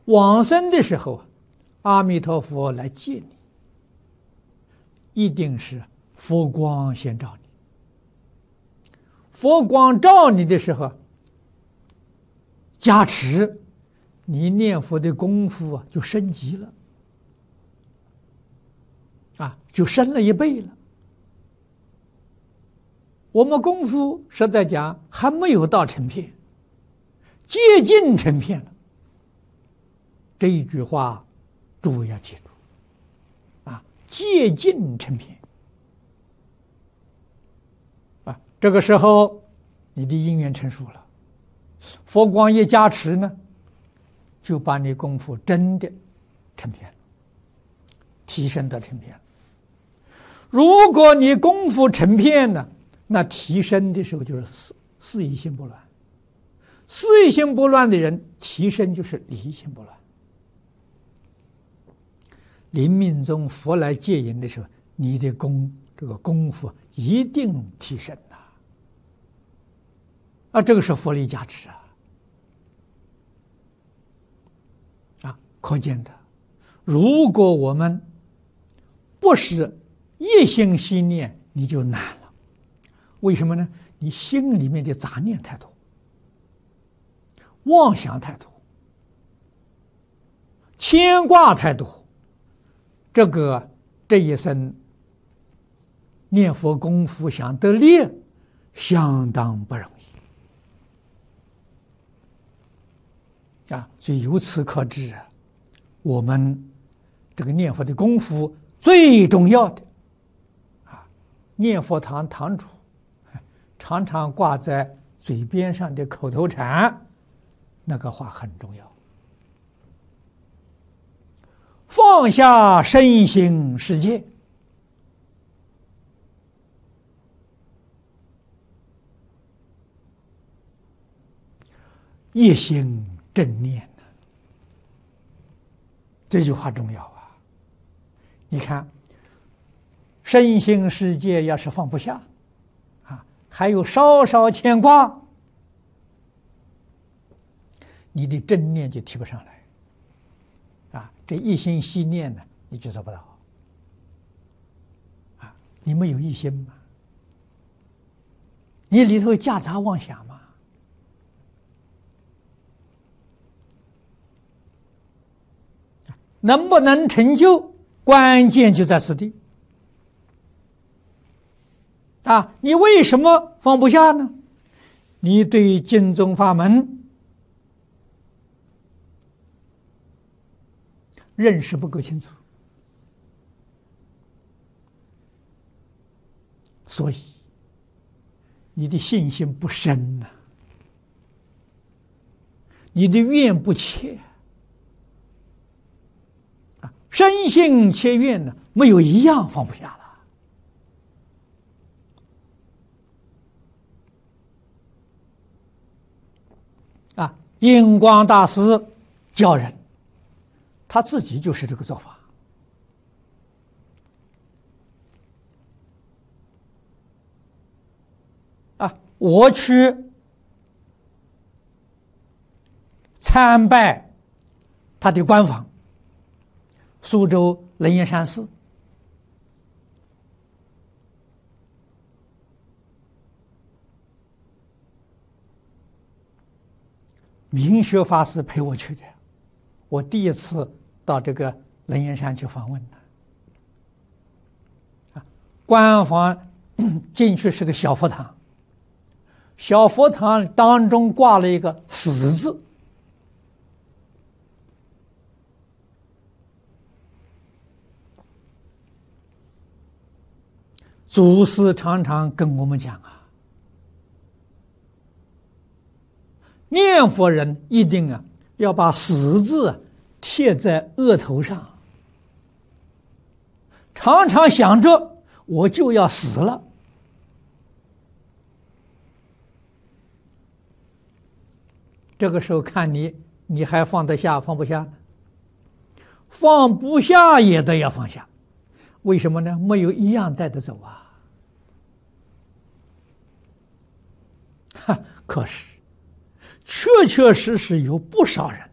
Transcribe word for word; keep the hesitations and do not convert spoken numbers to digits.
往生的时候，阿弥陀佛来接你，一定是佛光先照你。佛光照你的时候，加持你念佛的功夫啊，就升级了，啊，就升了一倍了。我们功夫实在讲还没有到成片，接近成片了。这一句话，诸位要记住，啊，接近成片，啊，这个时候你的因缘成熟了，佛光一加持呢，就把你功夫真的成片了，提升到成片了。如果你功夫成片呢，那提升的时候就是四四意心不乱，四意心不乱的人，提升就是理意心不乱。临命中佛来接引的时候，你的功这个功夫一定提升呐、啊，啊，这个是佛力加持啊，啊，可见的。如果我们不是一心悉念，你就难了。为什么呢？你心里面的杂念太多，妄想太多，牵挂太多。这个这一生念佛功夫想得力，相当不容易啊！所以由此可知，我们这个念佛的功夫最重要的啊，念佛堂堂主常常挂在嘴边上的口头禅，那个话很重要。放下身心世界，一心正念，这句话重要啊！你看，身心世界要是放不下啊，还有稍稍牵挂，你的正念就提不上来。啊，这一心悉念呢，你就做不到。啊，你没有一心吗？你里头夹杂妄想吗？能不能成就，关键就在此地。啊，你为什么放不下呢？你对经宗法门认识不够清楚，所以你的信心不深呐、啊，你的愿不切啊，深信切愿呢，没有一样放不下了啊！印光大师教人。他自己就是这个做法啊！我去参拜他的官房，苏州楞严山寺，明学法师陪我去的。我第一次到这个楞严山去访问的，啊，官房进去是个小佛堂，小佛堂当中挂了一个“死”字，祖师常常跟我们讲啊，念佛人一定啊。要把死字贴在额头上，常常想着我就要死了。这个时候看你，你还放得下放不下呢？放不下也得要放下，为什么呢？没有一样带得走啊！哈，可是确确实实有不少人